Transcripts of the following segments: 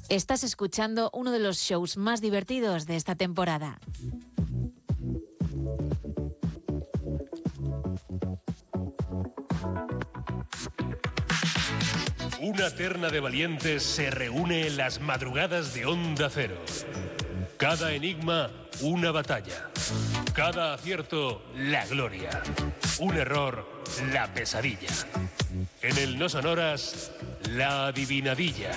Estás escuchando uno de los shows más divertidos de esta temporada. Una terna de valientes se reúne en las madrugadas de Onda Cero. Cada enigma, una batalla. Cada acierto, la gloria. Un error, la pesadilla. En el No Sonoras, la adivinadilla.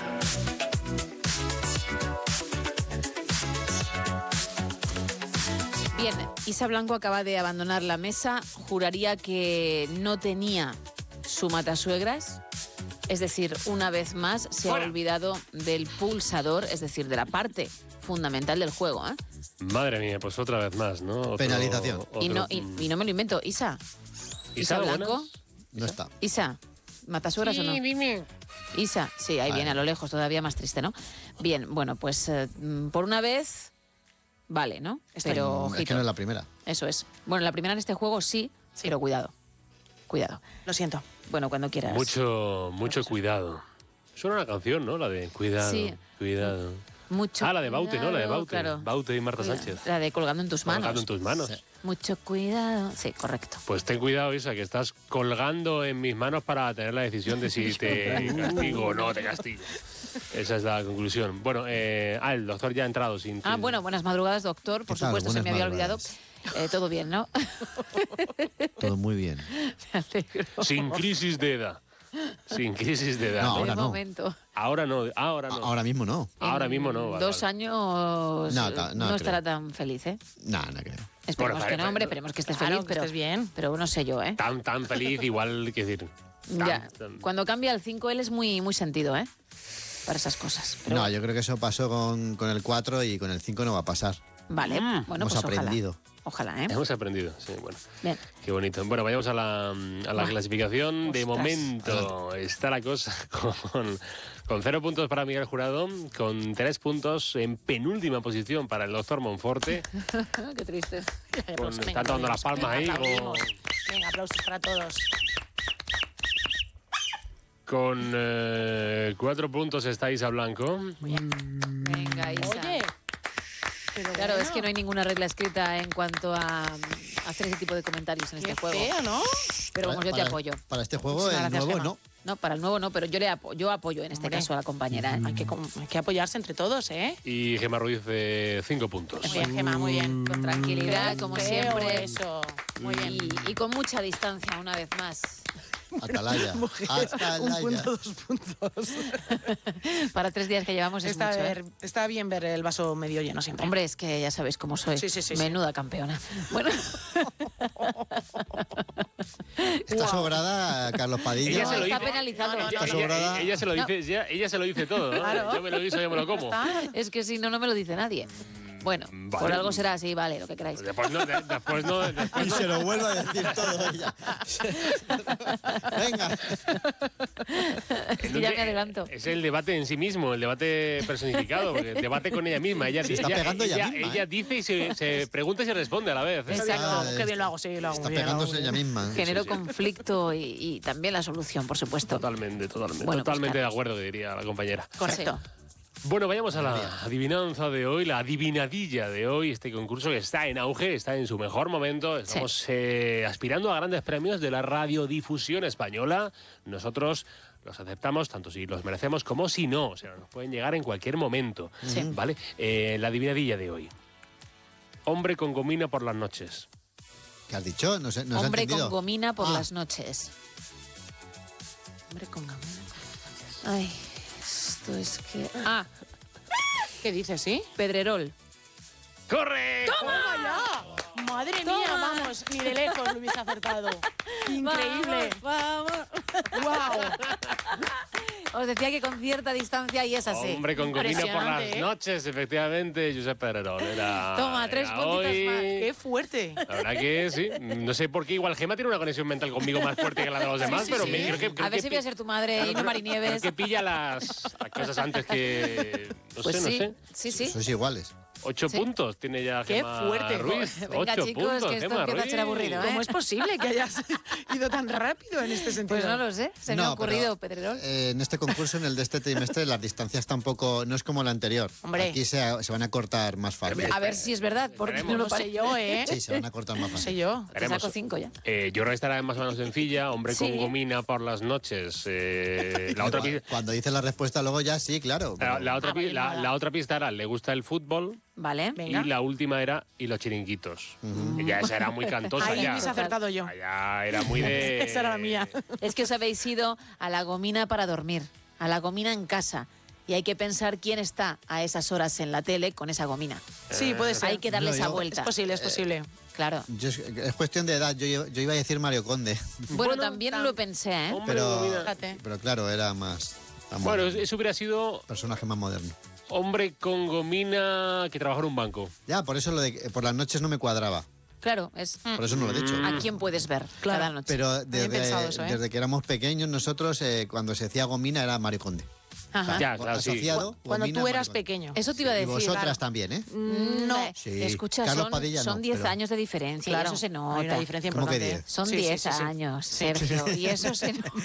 Bien, Isa Blanco acaba de abandonar la mesa. Juraría que no tenía su matasuegras. Es decir, una vez más se ha olvidado del pulsador, es decir, de la parte fundamental del juego, ¿eh? Madre mía, pues otra vez más, ¿no? Penalización. Y no me lo invento. Isa Blanco. No está. Isa, ¿matasuegras o no? Dime. Isa, sí, ahí viene a lo lejos, todavía más triste, ¿no? Bien, bueno, pues por una vez, vale, ¿no? Pero es que no es la primera. Eso es. Bueno, la primera en este juego sí. Pero cuidado. Lo siento. Bueno, cuando quieras. Mucho cuidado. Suena una canción, ¿no? La de cuidado, Sí. cuidado. Mucho La de Baute, ¿no? La de Baute. claro. Baute y Marta Sánchez. La de colgando en tus manos. Colgando en tus manos. Sí. Mucho cuidado. Sí, correcto. Pues ten cuidado, Isa, que estás colgando en mis manos para tener la decisión de si te castigo o no te castigo. Esa es la conclusión. Bueno, el doctor ya ha entrado sin... Bueno, buenas madrugadas, doctor. Por ¿Qué tal? supuesto, se me Buenas había olvidado. madrugadas. Todo bien, ¿no? Todo muy bien. Me alegro. Sin crisis de edad. Sin crisis de edad. No, ¿no? ahora De no. momento. Ahora no. Ahora mismo no. Ahora mismo no. Vale, 2 vale. años No estará creo. tan feliz, ¿eh? No creo. Esperemos Bueno, que no, hombre, esperemos que estés Claro, feliz, que pero estés bien. Pero no sé yo, ¿eh? Tan feliz, igual, que decir... Ya, cuando cambia el 5, él es muy, muy sentido, ¿eh? Para esas cosas. Pero No, yo creo que eso pasó con el 4 y con el 5 no va a pasar. vale, bueno, Hemos pues aprendido. Ojalá, ¿eh? Hemos aprendido, sí, bueno. Bien. Qué bonito. Bueno, vayamos a la clasificación. De Ostras. momento está la cosa con 0 puntos para Miguel Jurado, con 3 puntos en penúltima posición para el doctor Monforte. Qué triste. Está tomando las palmas ahí. Venga, aplausos para todos. Con 4 puntos está Isa Blanco. Venga, Isa. Oye. Pero Claro, bueno, es que no hay ninguna regla escrita en cuanto a hacer ese tipo de comentarios en qué este juego. feo, ¿no? Pero vamos, yo te apoyo. Para este juego, Muchísimas el gracias, nuevo Gemma. no. No, para el nuevo no, pero yo apoyo en este Hombre. caso a la compañera, ¿eh? Hay que apoyarse entre todos, ¿eh? Y Gemma Ruiz, 5 puntos. Muy bien, Gemma, muy bien. Con tranquilidad, como Feo siempre. eso. Muy bien. Y con mucha distancia, una vez más. Atalaya. Atalaya. 1 punto, 2 puntos. Para 3 días que llevamos es mucho, ¿eh? Está bien ver el vaso medio lleno siempre. Hombre, es que ya sabéis cómo soy. Sí. Menuda campeona. Bueno. Está sobrada Carlos Padilla. Ella se lo está dice. penalizado. Está sobrada. Ella se lo dice, ella se lo dice todo, ¿no? Claro. Yo me lo guiso, yo me lo como. Es que si no, no me lo dice nadie. Bueno, Vale. por algo será así, vale, lo que queráis. Después no. Y se lo vuelve a decir todo ella. Venga. Es que ya me adelanto. Es el debate en sí mismo, el debate personificado, porque el debate con ella misma. Ella, Se está pegando ella misma, ella dice y se pregunta y se responde a la vez. Exacto. Qué bien lo hago, sí, lo hago Está muy bien. pegándose ella misma. Genero conflicto y también la solución, por supuesto. Totalmente. Bueno, Totalmente pues, de acuerdo, diría la compañera. Correcto. Bueno, vayamos a la adivinanza de hoy, la adivinadilla de hoy, este concurso que está en auge, está en su mejor momento. Estamos aspirando a grandes premios de la radiodifusión española. Nosotros los aceptamos tanto si los merecemos como si no. O sea, nos pueden llegar en cualquier momento. Sí. ¿Vale? La adivinadilla de hoy. Hombre con gomina por las noches. ¿Qué has dicho? No sé, no se ha Hombre entendido. con gomina por Ah. las noches. Hombre con gomina. Ay, esto es que... ¿Qué dices, sí? Pedrerol. ¡Corre! Madre mía, vamos, ni de lejos lo hubiese acertado. Increíble. Vamos. Wow. Os decía que con cierta distancia y es así. Hombre con gomina por las Impresionante, ¿eh? noches, efectivamente, Josep Pedrerol. Toma, 3 era puntitos hoy. más. Qué fuerte. La verdad que sí. No sé por qué, igual Gemma tiene una conexión mental conmigo más fuerte que la de los demás, sí, pero sí. creo que... A ver si voy a ser tu madre y no Marinieves. Creo que pilla las cosas antes que... No Pues sé, sí, no sé. sí, sí. Sois iguales. 8 Sí. puntos tiene ya Qué Gemma fuerte. Ruiz. Venga, 8 chicos, puntos, que esto Gemma empieza a ser Ruiz. aburrido, ¿eh? ¿Cómo es posible que hayas ido tan rápido en este sentido? Pues no lo sé, se me ha No, ocurrido, pero, Pedrerol. en este concurso, en el de este trimestre, las distancias tampoco, no es como el anterior. Hombre. Aquí se van a cortar más fácil. A ver si es verdad, porque Esperemos. no lo No sé parece. yo, ¿eh? Sí, se van a cortar más No sé fácil. yo. Te Veremos. saco 5 ya. Yo creo que estará más o menos sencilla. Hombre Sí. con gomina por las noches. La otra pista... Cuando dices la respuesta, luego ya sí, claro. pero- La otra pista era, le gusta el fútbol. Vale. Venga. Y la última era, y los chiringuitos. Y ya esa era muy cantosa. Ahí ya. hubiese acertado yo. Ya era muy de... Esa era la mía. Es que os habéis ido a la gomina para dormir, a la gomina en casa. Y hay que pensar quién está a esas horas en la tele con esa gomina. Sí, puede ser. Hay que darle No, esa yo- vuelta. Es posible, es posible. Claro. Es cuestión de edad. Yo iba a decir Mario Conde, Bueno, también lo pensé, ¿eh? Hombre pero, con gomina. Fíjate. pero claro, era más... Bueno, eso hubiera sido personaje más moderno. hombre con gomina que trabajó en un banco. Ya, por eso lo de que por las noches no me cuadraba. Claro, es Por eso no lo he dicho. a quién puedes ver cada noche. Pero Bien pensado eso, ¿eh? desde que éramos pequeños, nosotros, cuando se decía gomina, era Mario Conde. Ajá. Ya, claro, sí. Asociado, Cuando gomina, tú eras Mario Conde. pequeño. Eso te iba a Y decir. vosotras claro. también, ¿eh? No. Sí. Escucha, Carlos Padilla son no, 10 pero- años de diferencia, Claro, y eso se hay nota. una diferencia ¿Cómo que importante. 10? Son Sí, 10 sí, sí, sí. años, Sergio, y eso se nota.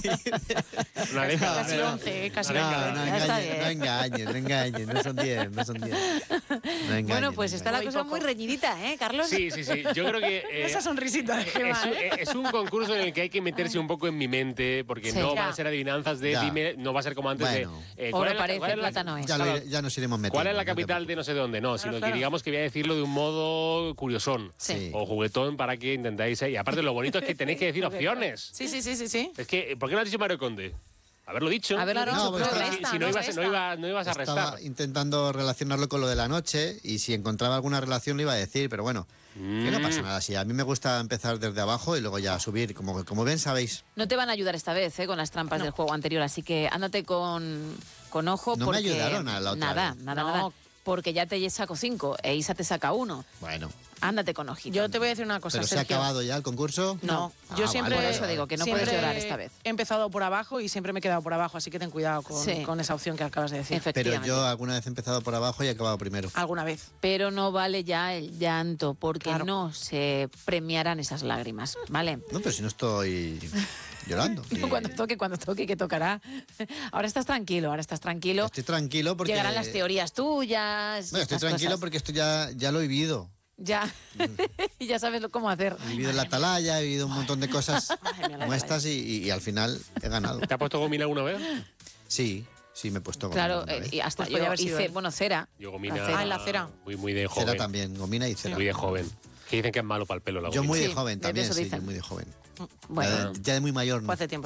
Una década. Casi 11, casi No, 11. no Ya está engañes, no son 10, no son 10. No engañes, Bueno, pues no está la engañes. cosa muy reñidita, ¿eh, Carlos? Sí, sí, sí. Yo creo que... Esa sonrisita de Gemma, ¿eh? Es un concurso en el que hay que meterse un poco en mi mente, porque Sí. no Ya. van a ser adivinanzas de Ya. dime, no va a ser como antes Bueno. de... Oro parece, plátano es. Ya nos iremos metiendo. ¿Cuál es la no te capital de no sé dónde? No, sino que claro. digamos que voy a decirlo de un modo curiosón Sí. o juguetón para que intentáis... Y aparte lo bonito es que tenéis que decir opciones. Sí, sí, sí, sí, sí. Es que, ¿por qué no has dicho Mario Conde? Haberlo dicho. Haberlo Claro, dicho, no, pues pero está- resta, Si no ¿no? ibas, resta. no ibas a restar. Estaba intentando relacionarlo con lo de la noche y si encontraba alguna relación lo iba a decir, pero bueno, que no pasa nada. Sí, a mí me gusta empezar desde abajo y luego ya subir, como bien sabéis. No te van a ayudar esta vez, ¿eh? Con las trampas del juego anterior, así que ándate con ojo. No me porque ayudaron a la otra Nada, vez. nada, No. nada. Porque ya te saco 5 e Isa te saca 1. Bueno, Ándate con ojito. Yo te voy a decir una cosa, pero se ha Sergio. acabado ya el concurso. No, Ah, yo siempre... vale, Por eso digo que no siempre puedes llorar esta vez. He empezado por abajo y siempre me he quedado por abajo, así que ten cuidado Sí. con esa opción que acabas de decir. Pero Efectivamente. yo alguna vez he empezado por abajo y he acabado primero. Alguna vez. Pero no vale ya el llanto, porque Claro. no se premiarán esas lágrimas, ¿vale? No, pero si no estoy llorando. Y Cuando toque, que tocará. Ahora estás tranquilo. Estoy tranquilo porque... Llegarán las teorías tuyas. Bueno, estoy estas tranquilo cosas. porque esto ya lo he vivido. Ya. Y ya sabes cómo hacer. He vivido en la atalaya, he vivido un montón de cosas Madre mía, la como estas y al final he ganado. ¿Te has puesto gomina alguna vez? Sí, me he puesto Claro, gomina una vez. y hasta Pues yo podía haber sido hice, él. bueno, cera. Yo gomina... La cera. Ah, en la cera. Muy de Cera joven. también, gomina y cera. Muy de joven. Que dicen que es malo para el pelo la Yo gomina. muy de Sí, joven de también, eso sí, dicen. yo muy de joven. Bueno. Ya de muy mayor, Fue no. hace tiempo.